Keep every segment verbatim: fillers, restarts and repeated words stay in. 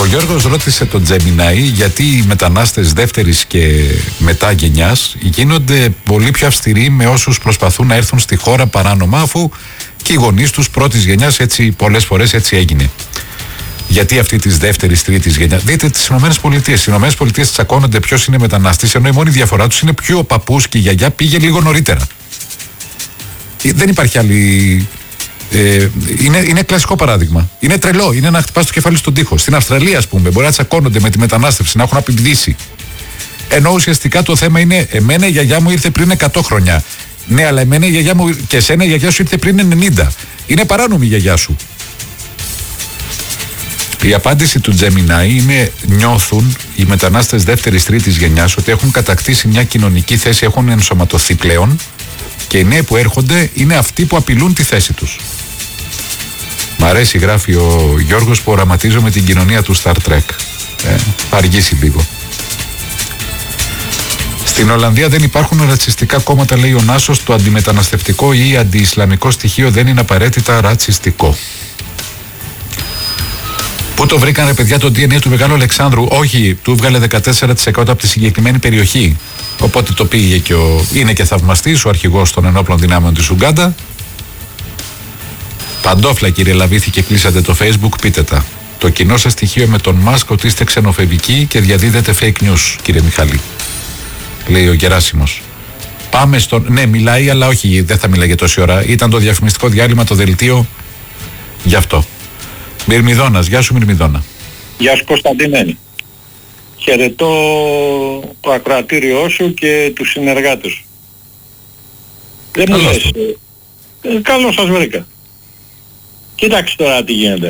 Γιώργος ρώτησε τον Τζεμινάη γιατί οι μετανάστες δεύτερης και μετά γενιάς γίνονται πολύ πιο αυστηροί με όσους προσπαθούν να έρθουν στη χώρα παράνομα, αφού και οι γονείς τους πρώτης γενιάς έτσι πολλές φορές έτσι έγινε. Γιατί αυτή τη δεύτερη, τρίτη γενιά. Δείτε τις ΗΠΑ. Οι ΗΠΑ τσακώνονται ποιος είναι μετανάστης, ενώ η μόνη διαφορά τους είναι ποιο ο παππούς και η γιαγιά πήγε λίγο νωρίτερα. Δεν υπάρχει άλλη. Ε, είναι, είναι κλασικό παράδειγμα. Είναι τρελό. Είναι να χτυπάς το κεφάλι στον τοίχο. Στην Αυστραλία, ας πούμε, μπορεί να τσακώνονται με τη μετανάστευση, να έχουν απειμπδίσει. Ενώ ουσιαστικά το θέμα είναι, εμένα η γιαγιά μου ήρθε πριν εκατό χρόνια. Ναι, αλλά εμένα η γιαγιά μου και εσένα η γιαγιά σου ήρθε πριν ενενήντα. Είναι παράνομη η γιαγιά σου. Η απάντηση του Τζεμινάη είναι: νιώθουν οι μετανάστες δεύτερης τρίτης γενιάς ότι έχουν κατακτήσει μια κοινωνική θέση, έχουν ενσωματωθεί πλέον και οι νέοι που έρχονται είναι αυτοί που απειλούν τη θέση τους. Μ' αρέσει, γράφει ο Γιώργος, που οραματίζομαι την κοινωνία του Star Trek. Ε, θα αργήσει λίγο. Στην Ολλανδία δεν υπάρχουν ρατσιστικά κόμματα, λέει ο Νάσος. Το αντιμεταναστευτικό ή αντιισλαμικό στοιχείο δεν είναι απαραίτητα ρατσιστικό. Πού το βρήκανε, παιδιά, το ντι εν έι του Μεγάλου Αλεξάνδρου? Όχι, του έβγαλε δεκατέσσερα τοις εκατό από τη συγκεκριμένη περιοχή. Οπότε το πήγε και ο... είναι και θαυμαστής ο αρχηγός των ενόπλων δυνάμεων της Ουγκάντα. Παντόφλα, κύριε Λαβίθη, και κλείσατε το Facebook, πείτε τα. Το κοινό σας στοιχείο με τον Μάσκ ότι είστε ξενοφοβικοί και διαδίδετε fake news, κύριε Μιχαλή. Λέει ο Γεράσιμος. Πάμε στον... Ναι, μιλάει, αλλά όχι, δεν θα μιλάει για τόση ώρα. Ήταν το διαφημιστικό διάλειμμα, το δελτίο, γι' αυτό. Μυρμηδόνας, γεια σου Μυρμηδόνα. Γεια σου Κωνσταντίνε. Χαιρετώ το ακροατήριό σου και τους συνεργάτες σου. Δεν μου λες. Ε, καλώς σας βρήκα. Κοίταξε τώρα τι γίνεται.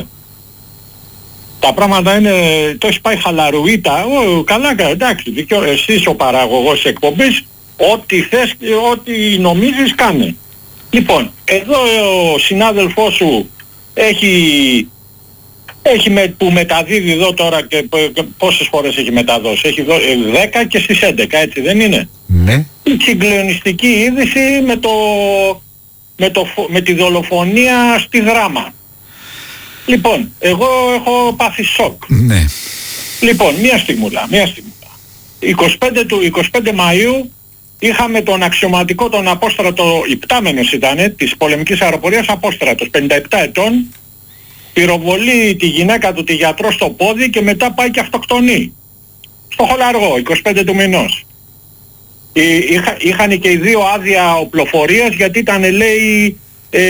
Τα πράγματα είναι, το έχει πάει χαλαρουίτα. Ω, καλά, εντάξει, δικαιώ, εσείς ο παραγωγός της εκπομπής, ό,τι θες και ό,τι νομίζεις κάνε. Λοιπόν, εδώ ο συνάδελφός σου έχει... Έχει με, που μεταδίδει εδώ τώρα και, και πόσες φορές έχει μεταδώσει. Έχει δέκα και στις έντεκα, έτσι δεν είναι? Ναι. Η συγκλονιστική είδηση με, το, με, το, με τη δολοφονία στη Δράμα. Λοιπόν, εγώ έχω πάθει σοκ. Ναι. Λοιπόν, μία στιγμούλα, μία στιγμούλα. εικοστή πέμπτη του εικοστή πέμπτη Μαΐου είχαμε τον αξιωματικό, τον Απόστρατο, υπτάμενος ήτανε, της πολεμικής αεροπορίας, Απόστρατος, πενήντα επτά ετών, πυροβολεί τη γυναίκα του, τη γιατρό, στο πόδι και μετά πάει και αυτοκτονεί. Στο Χολαργό, εικοστή πέμπτη του μηνός. Είχα, είχαν και οι δύο άδεια οπλοφορίας γιατί ήταν, λέει,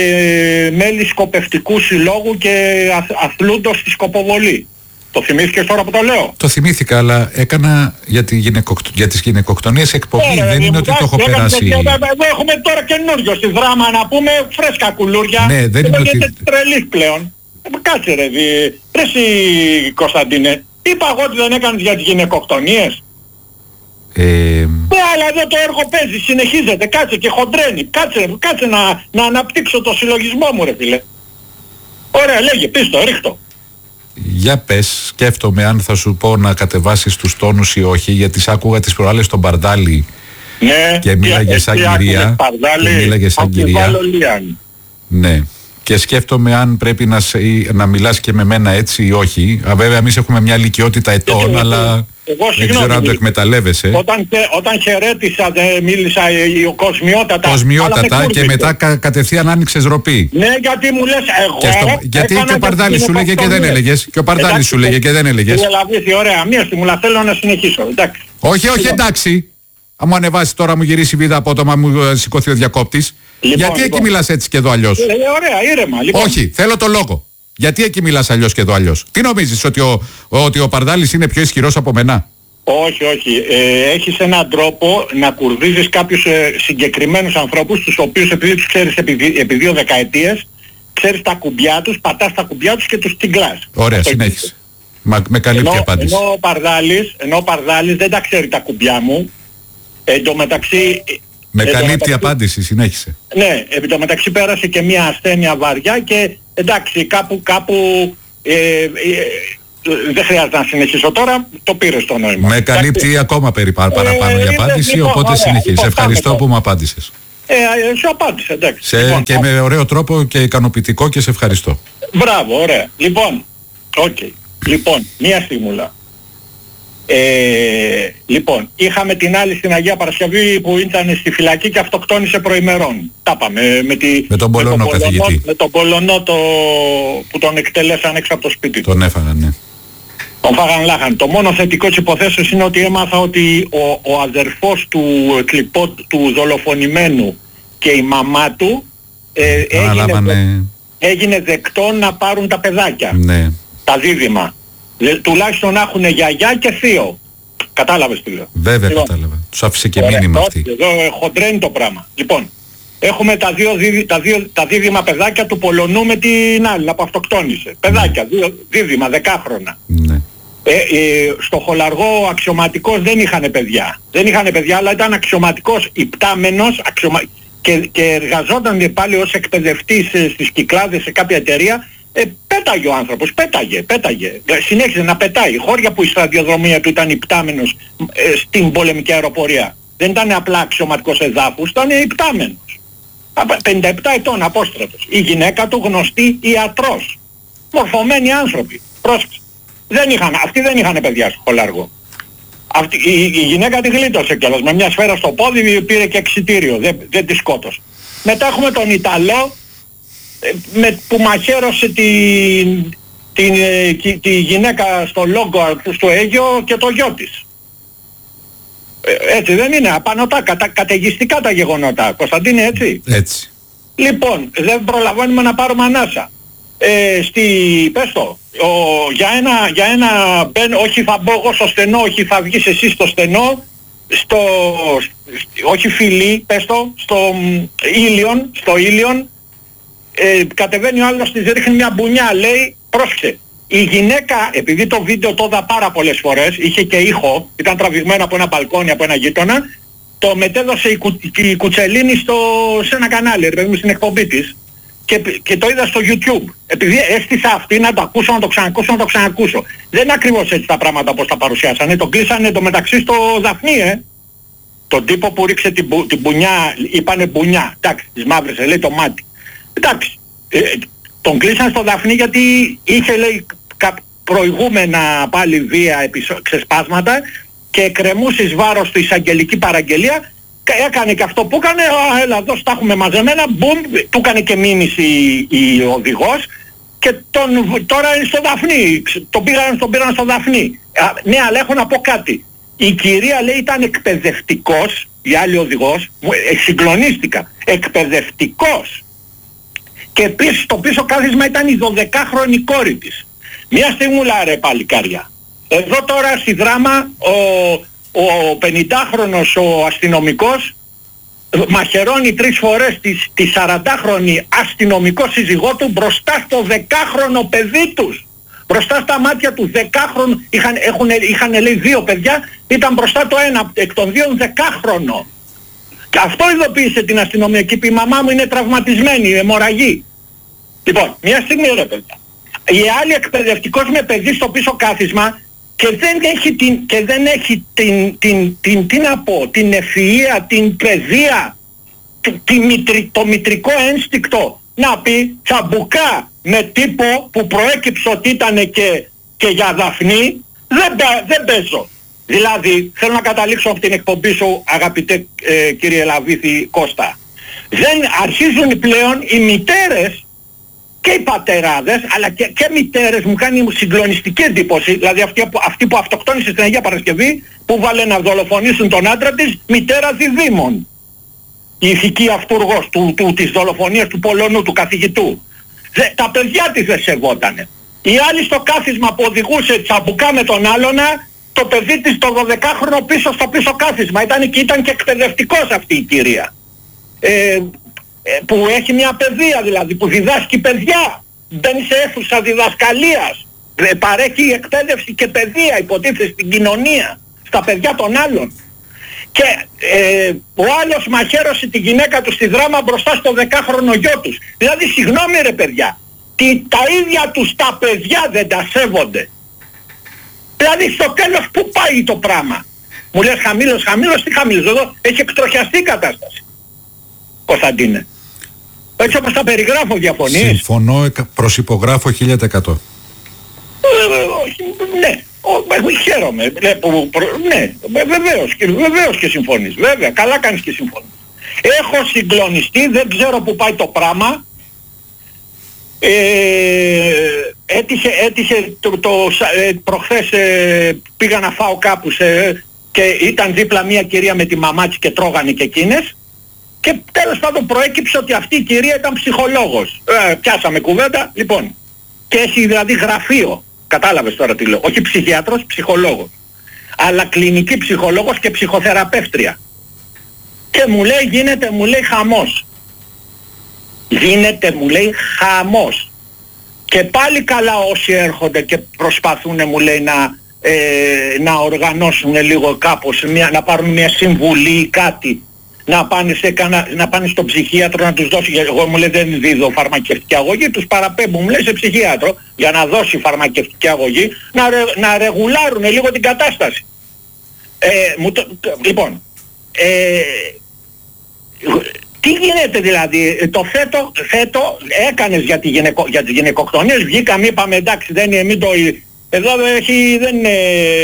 ε, μέλη σκοπευτικού συλλόγου και αθ, αθλούντος στη σκοποβολή. Το θυμήθηκες τώρα που το λέω? Το θυμήθηκα, αλλά έκανα για, τη γυναικοκτο... για τις γυναικοκτονίες εκπομπή. Ωραία, δεν είναι ότι το έχω περάσει. Εδώ έχουμε τώρα καινούριο στη Δράμα, να πούμε, φρέσκα κουλούρια. Ναι, δεν είναι ότι... τρελής πλέον. Κάτσε ρε, δι... ρε εσύ Κωνσταντίνε, είπα εγώ ότι δεν έκανες για τις γυναικοκτονίες? Ε... Ναι, αλλά εδώ το έργο παίζει, συνεχίζεται, κάτσε και χοντρένει, κάτσε, κάτσε να, να αναπτύξω το συλλογισμό μου ρε φίλε. Ωραία, λέγε, πίστο, ρίχτω. Για πες, σκέφτομαι αν θα σου πω να κατεβάσεις τους τόνους ή όχι, γιατί σ' άκουγα τις προάλλες στον Μπαρδάλη. Ναι, και μίλαγε σαν κυρία. Και μίλαγε σαν κυρία. Ναι. Και σκέφτομαι αν πρέπει να, σε, να μιλάς και με μένα έτσι ή όχι. Α, βέβαια εμείς έχουμε μια ηλικιότητα ετών, εγώ, αλλά εγώ, δεν συγνώμη, ξέρω αν το εκμεταλλεύεσαι. Όταν, όταν χαιρέτησα, δε, μίλησα ε, κοσμιότατα. Κοσμιότατα και μετά κα, κατευθείαν άνοιξες ροπή. Ναι, γιατί μου λες εγώ. Και στο, γιατί και ο Παρδάλης σου λέγε και δεν έλεγες. Και ο Παρδάλης σου λέγε και δεν έλεγες. Κύριε ωραία, μία στιγμούλα θέλω να συνεχίσω. Εντάξει. Όχι, όχι, εντάξει. Αν μου ανεβάσει τώρα, μου γυρίσει βίδα απότομα, μου σηκωθεί ο διακόπτης. Λοιπόν, γιατί λοιπόν. Εκεί μιλάς έτσι και εδώ αλλιώς? Ε, ωραία, ήρεμα. Λοιπόν. Όχι, θέλω το λόγο. Γιατί εκεί μιλάς αλλιώς και εδώ αλλιώς? Τι νομίζεις, ότι ο, ότι ο Παρδάλης είναι πιο ισχυρός από μένα? Όχι, όχι. Ε, έχεις έναν τρόπο να κουρδίζεις κάποιους ε, συγκεκριμένους ανθρώπους, τους οποίους επειδή τους ξέρεις επί, επί δύο δεκαετίες, ξέρεις τα κουμπιά τους, πατάς τα κουμπιά τους και τους τυγκλάς. Ωραία, συνέχισε. Μα, με καλύπτει η απάντηση. Ενώ ο Παρδάλης, ενώ ο Παρδάλης δεν τα ξέρει τα κουμπιά μου, εν τω μεταξύ... Με καλύπτει μεταξύ... απάντηση, συνέχισε. Ναι, επί τω μεταξύ πέρασε και μια ασθένεια βαριά και εντάξει κάπου κάπου ε, ε, ε, δεν χρειάζεται να συνεχίσω τώρα, το πήρες το νόημα. Με καλύπτει εντάξει. Ακόμα περί παραπάνω ε, η απάντηση, λοιπόν, οπότε συνεχίζει. Λοιπόν, ευχαριστώ που μου απάντησες. Ε, ε, σου απάντησα, εντάξει. Σε, λοιπόν, και με ωραίο τρόπο και ικανοποιητικό και σε ευχαριστώ. Μπράβο, ωραία. Λοιπόν, οκ. Okay. Λοιπόν, μία στιγμούλα. Ε, λοιπόν, είχαμε την άλλη στην Αγία Παρασκευή που ήταν στη φυλακή και αυτοκτόνησε προημερών. Τα πάμε με, τη, με τον Πολωνό καθηγητή. Με τον Πολωνό το, που τον εκτελέσαν έξω από το σπίτι. Τον έφαγαν, ναι. Τον φάγαν λάχαν. Το μόνο θετικό της υποθέσεως είναι ότι έμαθα ότι ο, ο αδερφός του, κλιπό, του δολοφονημένου και η μαμά του ε, έγινε, λάβανε... έγινε δεκτό να πάρουν τα παιδάκια. Ναι. Τα δίδυμα. Τουλάχιστον να έχουν γιαγιά και θείο. Κατάλαβες τι λέω? Βέβαια λοιπόν, κατάλαβα. Τους άφησε και μήνυμα αυτή. Εδώ χοντρένει το πράγμα. Λοιπόν, έχουμε τα δύο, δίδυ, τα, δύο, τα δίδυμα παιδάκια του Πολωνού με την άλλη που αυτοκτόνησε. Παιδάκια, ναι. δύο, δίδυμα, δεκάχρονα. Ναι. Ε, ε, στο Χολαργό ο αξιωματικός δεν είχαν παιδιά. Δεν είχαν παιδιά, αλλά ήταν αξιωματικός υπτάμενος αξιωμα... και, και εργαζόταν πάλι ως εκπαιδευτής στις Κυκλάδες σε κάποια εταιρεία. Ε, πέταγε ο άνθρωπος, πέταγε, πέταγε. Συνέχιζε να πετάει. Χώρια που η στρατιοδρομία του ήταν υπτάμενος ε, στην πολεμική αεροπορία. Δεν ήταν απλά αξιωματικός εδάφους, ήταν υπτάμενος. πενήντα επτά ετών απόστρατος. Η γυναίκα του γνωστή ιατρός. Μορφωμένοι άνθρωποι. Πρόσεξε. Δεν είχαν, αυτοί δεν είχαν παιδιά στο Χολαργό. Αυτή, η, η γυναίκα τη γλίτωσε κιόλας. Με μια σφαίρα στο πόδι πήρε και εξιτήριο. Δεν, δεν τη σκότωσε. Μετά έχουμε τον Ιταλό με, που μαχαίρωσε την, την, την, τη γυναίκα στο Λόγκο στο Αίγιο και το γιο της. Ε, έτσι δεν είναι? Απανωτά, κατα, καταιγιστικά τα γεγονότα. Κωνσταντίνε, έτσι. Έτσι. Λοιπόν, δεν προλαβαίνουμε να πάρουμε ανάσα. Ε, στη, πες το, ο, για ένα, για ένα μπεν, όχι θα μπω εγώ στο στενό, όχι θα βγεις εσύ στο στενό, στο, όχι φιλί, πες το, στο Ήλιον, στο Ήλιον, ε, κατεβαίνει ο άλλος, της ρίχνει μια μπουνιά, λέει, πρόσεξε, η γυναίκα, επειδή το βίντεο το είδα πάρα πολλές φορές, είχε και ήχο, ήταν τραβηγμένο από ένα μπαλκόνι, από ένα γείτονα, το μετέδωσε η, Κου, η Κουτσελίνη στο, σε ένα κανάλι, ρε, στην εκπομπή της. Και, και το είδα στο YouTube. Επειδή έστησα αυτή να το ακούσω, να το ξανακούσω, να το ξανακούσω. Δεν είναι ακριβώς έτσι τα πράγματα όπως τα παρουσιάσανε. Το κλείσανε το μεταξύ στο Δαφνί, ε. Τον τύπο που ρίξε την, που, την μπουνιά, είπανε μπουνιά. Εντάξει, της μαύρησε, λέει το μάτι. Εντάξει, ε, τον κλείσανε στο Δαφνί γιατί είχε, λέει, κα, προηγούμενα πάλι βία επεισο, ξεσπάσματα και εκκρεμούσε εις βάρος του εισαγγελική παραγγελία. Έκανε και αυτό που έκανε, α, έλα εδώ στα έχουμε μαζεμένα, μπουμ, του έκανε και μήνυση η οδηγός και τον, τώρα είναι στο Δαφνί, τον πήραν, τον πήραν στο Δαφνί. Α, ναι, αλλά έχω να πω κάτι. Η κυρία, λέει, ήταν εκπαιδευτικός, η άλλη οδηγός, ε, συγκλονίστηκα, εκπαιδευτικός. Και επίσης στο πίσω κάθισμα ήταν η δωδεκάχρονη κόρη της. Μια στιγμούλα ρε παλικάρια. Εδώ τώρα στη δράμα ο... Ο πενηντάχρονος ο αστυνομικός μαχαιρώνει τρεις φορές τη, τη σαραντάχρονη αστυνομικό σύζυγό του μπροστά στο δεκάχρονο παιδί τους. Μπροστά στα μάτια του δεκάχρονου, είχαν, έχουν, είχαν λέει δύο παιδιά, ήταν μπροστά το ένα εκ των δύο δεκάχρονο. Και αυτό ειδοποίησε την αστυνομία και είπε η μαμά μου είναι τραυματισμένη, αιμορραγή. Λοιπόν, μια στιγμή ρε παιδιά. Η άλλη εκπαιδευτικός με παιδί στο πίσω κάθισμα και δεν έχει την, και δεν έχει την, την, την, τι να πω, την ευφυΐα, την παιδεία, τη, μητρι, το μητρικό ένστικτο να πει τσαμπουκά με τύπο που προέκυψε ότι ήταν και, και για Δαφνί, δεν, δεν παίζω. Δηλαδή, θέλω να καταλήξω από την εκπομπή σου, αγαπητέ ε, κύριε Λαβίθη Κώστα. Δεν αρχίζουν πλέον οι μητέρες και οι πατεράδες, αλλά και, και μητέρες, μου κάνει συγκλονιστική εντύπωση, δηλαδή αυτή, αυτή που αυτοκτόνησε στην Αγία Παρασκευή, που βάλε να δολοφονήσουν τον άντρα της, μητέρα διδήμων. Η ηθική αυτούργος του, του, της δολοφονίας του Πολωνού, του καθηγητού. Δε, τα παιδιά της δεν σεβότανε. Η άλλη στο κάθισμα που οδηγούσε τσαμπουκά με τον άλλονα, το παιδί της το δωδεκάχρονο πίσω στο πίσω κάθισμα. Ήταν και, ήταν και εκπαιδευτικός αυτή η κυρία. Ε, που έχει μια παιδεία δηλαδή, που διδάσκει παιδιά, μπαίνει σε αίθουσα διδασκαλίας, παρέχει εκπαίδευση και παιδεία υποτίθεται στην κοινωνία, στα παιδιά των άλλων. Και ε, ο άλλος μαχαίρωσε τη γυναίκα του στη δράμα μπροστά στο δεκάχρονο γιο τους. Δηλαδή συγγνώμη ρε παιδιά, τι, τα ίδια τους τα παιδιά δεν τα σέβονται. Δηλαδή στο τέλος πού πάει το πράγμα? Μου λες χαμήλος, χαμήλος, τι χαμήλος? Εδώ έχει εκτροχιαστεί η κατάσταση. Κωνσταντίνε. Έτσι όπως τα περιγράφω, διαφωνείς? Συμφωνώ, προσυπογράφω χίλια τοις εκατό. ναι, χαίρομαι. Ναι, βεβαίως, βεβαίως και συμφωνείς. Βέβαια, καλά κάνεις και συμφωνείς. Έχω συγκλονιστεί, δεν ξέρω που πάει το πράγμα. Ε, έτυχε, έτυχε το, το, ε, προχθές ε, πήγα να φάω κάπου σε, και ήταν δίπλα μια κυρία με τη μαμά της και τρώγανε και εκείνες και τέλος πάντων προέκυψε ότι αυτή η κυρία ήταν ψυχολόγος. Ε, πιάσαμε κουβέντα, λοιπόν, και έχει δηλαδή γραφείο, κατάλαβες τώρα τι λέω, όχι ψυχίατρος, ψυχολόγος, αλλά κλινική ψυχολόγος και ψυχοθεραπεύτρια. Και μου λέει, γίνεται, μου λέει χαμός. Γίνεται, μου λέει, χαμός. Και πάλι καλά όσοι έρχονται και προσπαθούν, μου λέει, να, ε, να οργανώσουν λίγο κάπως, μια, να πάρουν μια συμβουλή ή κάτι, να πάνε, σε, να πάνε στον ψυχίατρο να τους δώσει, εγώ μου λέει δεν δίδω φαρμακευτική αγωγή, τους παραπέμπουν, μου λέει, σε ψυχίατρο για να δώσει φαρμακευτική αγωγή, να, ρε, να ρεγουλάρουν λίγο την κατάσταση. Ε, μου το, λοιπόν, ε, τι γίνεται δηλαδή, το θέτω, θέτω έκανες για, τη γυναικο, για τις γυναικοκτονίες, βγήκαμε, είπαμε εντάξει δεν είναι, μην το, εδώ έχει, δεν είναι,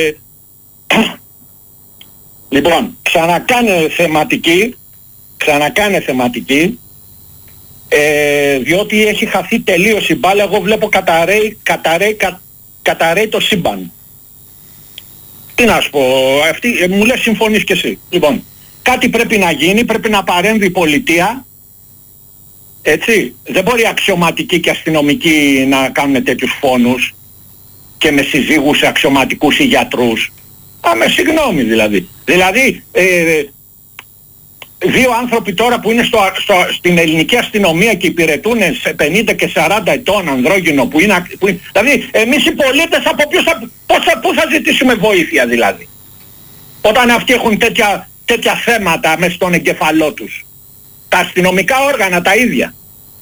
λοιπόν, ξανακάνε θεματική, ξανακάνε θεματική, ε, διότι έχει χαθεί τελείως η μπάλα, εγώ βλέπω καταραίει, καταραίει, κα, καταραίει το σύμπαν. Τι να σου πω, αυτή, ε, μου λες συμφωνείς κι εσύ. Λοιπόν, κάτι πρέπει να γίνει, πρέπει να παρέμβει η πολιτεία, έτσι, δεν μπορεί αξιωματικοί και αστυνομικοί να κάνουν τέτοιους φόνους και με συζύγους αξιωματικούς ή γιατρούς. Α, με συγγνώμη δηλαδή. Δηλαδή, ε, δύο άνθρωποι τώρα που είναι στο, στο, στην ελληνική αστυνομία και υπηρετούν σε πενήντα και σαράντα ετών ανδρόγυνο που είναι, που είναι... Δηλαδή, εμείς οι πολίτες από ποιους θα, πώς θα, πού θα ζητήσουμε βοήθεια δηλαδή. Όταν αυτοί έχουν τέτοια, τέτοια θέματα μες στον εγκεφαλό τους. Τα αστυνομικά όργανα τα ίδια.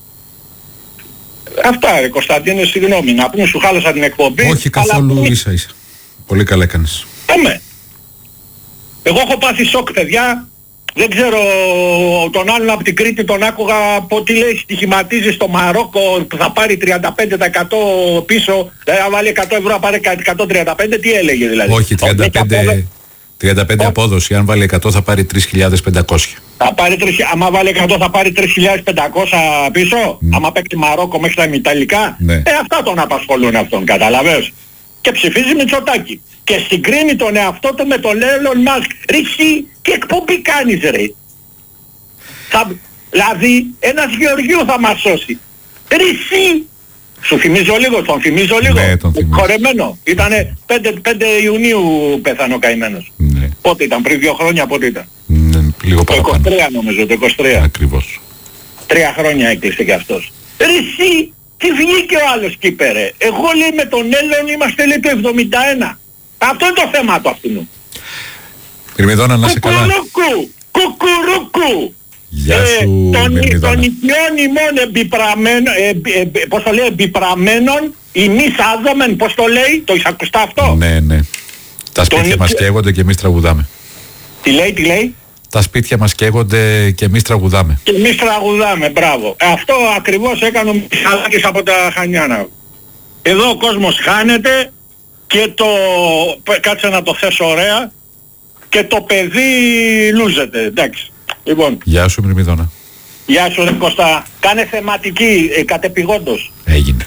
Αυτά ρε Κωνσταντίνε, συγγνώμη, να πούμε σου χάλασα την εκπομπή. Όχι καθόλου αλλά... ίσα ίσα. Πολύ καλά έκανες. Πάμε. Εγώ έχω πάθει σοκ παιδιά. Δεν ξέρω τον άλλον από την Κρήτη τον άκουγα από τι λέει, στοιχηματίζει στο Μαρόκο που θα πάρει τριάντα πέντε τοις εκατό πίσω, δηλαδή αν βάλει εκατό ευρώ θα πάρει εκατόν τριάντα πέντε, τι έλεγε δηλαδή. Όχι, τριάντα πέντε, τριάντα πέντε απόδοση, αν βάλει εκατό θα πάρει τρεις χιλιάδες πεντακόσια. Θα πάρει, άμα βάλει εκατό θα πάρει τρεις χιλιάδες πεντακόσια πίσω, mm. άμα παίξει Μαρόκο μέχρι τα Ιταλικά, ναι. ε, αυτά τον απασχολούν αυτόν, καταλαβαίνεις. Και ψηφίζει Μητσοτάκη. Και συγκρίνει τον εαυτό του με τον Elon Musk. Ρε εσύ, τι εκπομπή κάνεις ρε. Θα, δηλαδή ένας Γεωργίου θα μας σώσει. Ρε εσύ. Σου θυμίζω λίγο, τον θυμίζω λίγο. Ναι, τον θυμίζω. Χορεμένο. Ήτανε πέντε Ιουνίου πέθανε ο καημένος. Ναι. Πότε ήταν, πριν δύο χρόνια πότε ήταν. Ναι, λίγο το είκοσι τρία νομίζω, το είκοσι τρία. Ακριβώς. Τρία χρόνια έκλεισε κι αυτός. Ρε εσύ, τι βγήκε ο άλλος κι είπε ρε. Εγώ λέει με τον Έλλον είμαστε λέει το εβδομήντα ένα. Αυτό είναι το θέμα του αυτού. Μυρμηδόνα να είσαι καλά. Κουκουρούκου, κουκουρούκου. Γεια σου ε, Μυρμηδόνα. Των οικειών ημών εμπιπραμένων, ε, ε, πώς το λέει, εμπιπραμένων, ημείς άδομεν, πώς το λέει, το έχεις ακουστά αυτό. Ναι, ναι. Τα σπίτια τον... μας καίγονται και εμείς τραγουδάμε. Τι λέει, τι λέει. Τα σπίτια μας καίγονται και εμείς τραγουδάμε. Και εμείς τραγουδάμε, μπράβο. Ε, αυτό ακριβώς έκανε ο Μιχαλάκης από τα Χανιάνα. Εδώ ο κόσμος χάνεται και το, κάτσε να το θέσω ωραία, και το παιδί λούζεται, εντάξει. Λοιπόν. Γεια σου Μυρμηδόνα. Γεια σου ρε Κώστα. Κάνε θεματική, ε, κατεπηγόντως. Έγινε.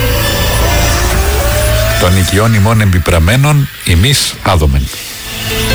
Των οικειών ημών εμπιπραμένων, εμείς άδομεν.